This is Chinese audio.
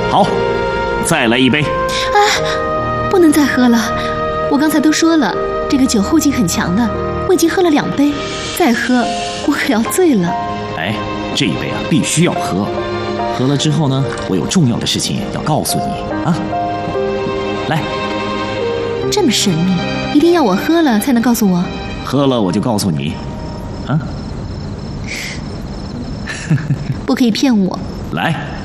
好，再来一杯。 啊，不能再喝了，我刚才都说了，这个酒后劲很强的，我已经喝了2杯，再喝我可要醉了。 哎，这一杯啊，必须要喝。喝了之后呢，我有重要的事情要告诉你啊。来， 这么神秘，一定要我喝了才能告诉我？ 喝了我就告诉你，啊。 不可以骗我。 来。